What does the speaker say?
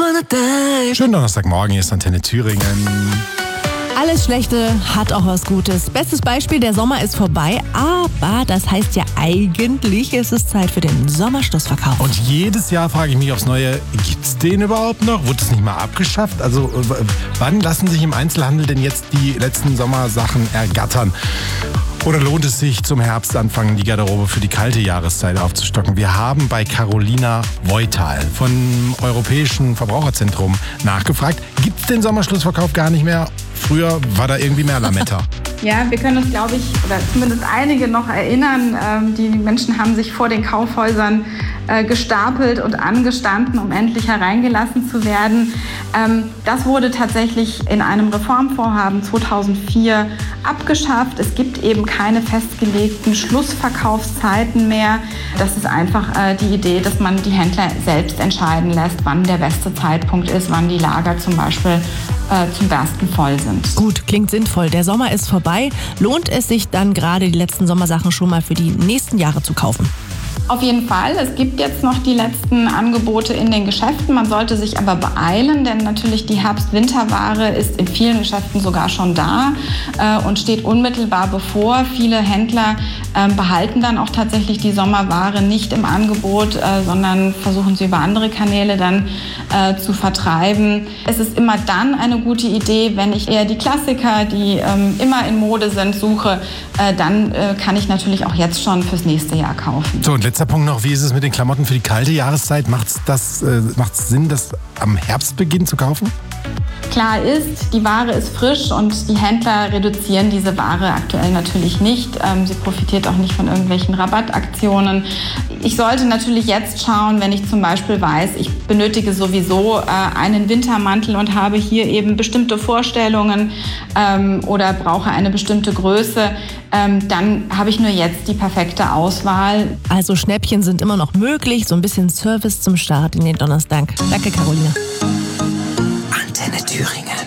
Schönen Donnerstagmorgen, hier ist Antenne Thüringen. Alles Schlechte hat auch was Gutes. Bestes Beispiel, der Sommer ist vorbei, aber das heißt ja eigentlich, ist es Zeit für den Sommerschlussverkauf. Und jedes Jahr frage ich mich aufs Neue, gibt's den überhaupt noch? Wurde es nicht mal abgeschafft? Also wann lassen sich im Einzelhandel denn jetzt die letzten Sommersachen ergattern? Oder lohnt es sich zum Herbstanfang die Garderobe für die kalte Jahreszeit aufzustocken? Wir haben bei Carolina Voital vom Europäischen Verbraucherzentrum nachgefragt. Gibt es den Sommerschlussverkauf gar nicht mehr? Früher war da irgendwie mehr Lametta. Ja, wir können uns, glaube ich, oder zumindest einige noch erinnern. Die Menschen haben sich vor den Kaufhäusern gestapelt und angestanden, um endlich hereingelassen zu werden. Das wurde tatsächlich in einem Reformvorhaben 2004 abgeschafft. Es gibt eben keine festgelegten Schlussverkaufszeiten mehr. Das ist einfach die Idee, dass man die Händler selbst entscheiden lässt, wann der beste Zeitpunkt ist, wann die Lager zum Beispiel zum Bersten voll sind. Gut, klingt sinnvoll. Der Sommer ist vorbei. Lohnt es sich dann gerade die letzten Sommersachen schon mal für die nächsten Jahre zu kaufen? Auf jeden Fall. Es gibt jetzt noch die letzten Angebote in den Geschäften. Man sollte sich aber beeilen, denn natürlich die Herbst-Winterware ist in vielen Geschäften sogar schon da und steht unmittelbar bevor. Viele Händler behalten dann auch tatsächlich die Sommerware nicht im Angebot, sondern versuchen sie über andere Kanäle dann zu vertreiben. Es ist immer dann eine gute Idee, wenn ich eher die Klassiker, die immer in Mode sind, suche, dann kann ich natürlich auch jetzt schon fürs nächste Jahr kaufen. So, und letzter Punkt noch, wie ist es mit den Klamotten für die kalte Jahreszeit? Macht's Sinn, das am Herbstbeginn zu kaufen? Klar ist, die Ware ist frisch und die Händler reduzieren diese Ware aktuell natürlich nicht. Sie profitiert auch nicht von irgendwelchen Rabattaktionen. Ich sollte natürlich jetzt schauen, wenn ich zum Beispiel weiß, ich benötige sowieso einen Wintermantel und habe hier eben bestimmte Vorstellungen oder brauche eine bestimmte Größe, dann habe ich nur jetzt die perfekte Auswahl. Also Schnäppchen sind immer noch möglich, so ein bisschen Service zum Start in den Donnerstag. Danke, Carolina. Antenne Thüringen.